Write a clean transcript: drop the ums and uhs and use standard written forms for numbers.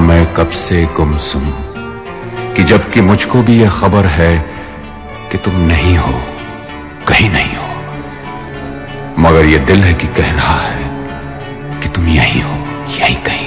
मैं कब से गुमसुम कि जबकि मुझको भी यह खबर है कि तुम नहीं हो, कहीं नहीं हो, मगर यह दिल है कि कह रहा है कि तुम यहीं हो, यहीं कहीं।